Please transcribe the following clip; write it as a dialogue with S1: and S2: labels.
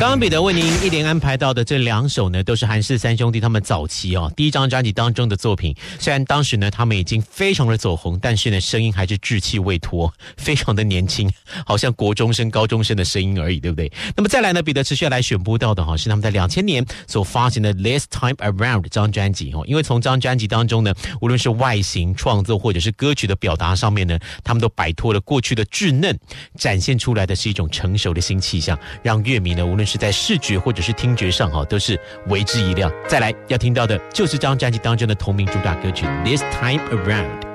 S1: 刚刚彼得为您一连安排到的这2首呢，都是韩氏三兄弟他们早期第一张专辑当中的作品。虽然当时呢他们已经非常的走红，但是呢声音还是稚气未脱，非常的年轻，好像国中生高中生的声音而已，对不对？那么再来呢，彼得持续要来选播到的是他们在2000年所发行的 This Time Around 这张专辑。因为从这张专辑当中呢，无论是外形创作或者是歌曲的表达上面呢，他们都摆脱了过去的稚嫩，展现出来的是一种成熟的新气象，让乐迷呢无论是在视觉或者是听觉上都是为之一亮。再来要听到的就是这张专辑当中的同名主打歌曲 This Time Around。